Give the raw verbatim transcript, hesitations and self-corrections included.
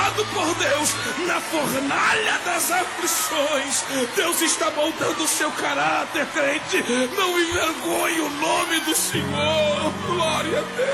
usado por Deus na fornalha das aflições. Deus está moldando o seu caráter, crente. Não envergonhe o nome do Senhor. Glória a Deus.